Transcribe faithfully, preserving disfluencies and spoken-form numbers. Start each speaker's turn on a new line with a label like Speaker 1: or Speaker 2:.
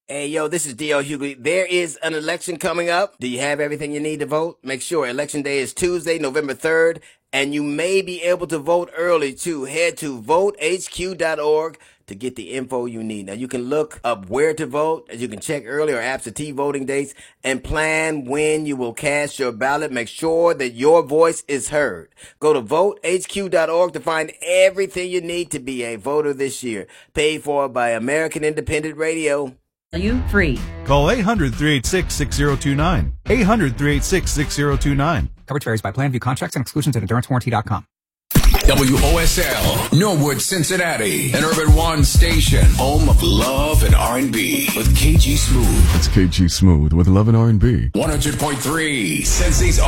Speaker 1: Hey, yo, this is D L Hughley. There is an election coming up. Do you have everything you need to vote? Make sure Election Day is Tuesday, November third, and you may be able to vote early, too. Head to vote H Q dot org to get the info you need. Now, you can look up where to vote, as you can check early or absentee voting dates, and plan when you will cast your ballot. Make sure that your voice is heard. Go to vote H Q dot org to find everything you need to be a voter this year. Paid for by American Independent Radio.
Speaker 2: You free.
Speaker 3: Call eight hundred, three eight six, six zero two nine. eight hundred, three eight six, six zero two nine.
Speaker 4: Coverage varies by plan. View contracts and exclusions at endurance warranty dot com.
Speaker 5: W O S L, Norwood, Cincinnati, an Urban One station, home of love and R and B with K G Smooth.
Speaker 6: It's K G Smooth with Love and R and B.
Speaker 5: one hundred point three, Cincy's